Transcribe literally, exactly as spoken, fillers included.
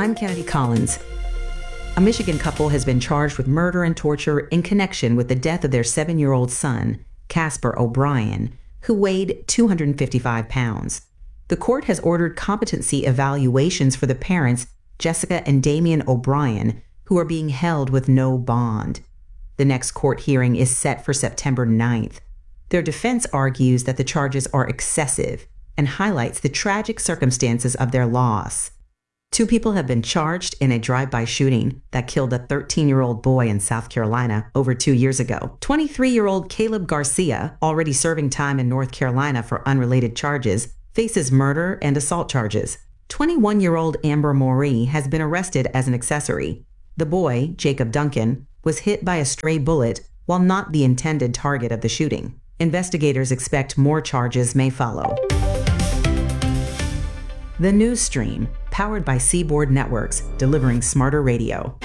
I'm Kennedy Collins. A Michigan couple has been charged with murder and torture in connection with the death of their seven-year-old son, Casper O'Brien, who weighed two hundred fifty-five pounds. The court has ordered competency evaluations for the parents, Jessica and Damian O'Brien, who are being held with no bond. The next court hearing is set for September ninth. Their defense argues that the charges are excessive and highlights the tragic circumstances of their loss. Two people have been charged in a drive-by shooting that killed a thirteen-year-old boy in South Carolina over two years ago. twenty-three-year-old Caleb Garcia, already serving time in North Carolina for unrelated charges, faces murder and assault charges. twenty-one-year-old Amber Moree has been arrested as an accessory. The boy, Jacob Duncan, was hit by a stray bullet while not the intended target of the shooting. Investigators expect more charges may follow. The News Stream, powered by Seaboard Networks, delivering smarter radio.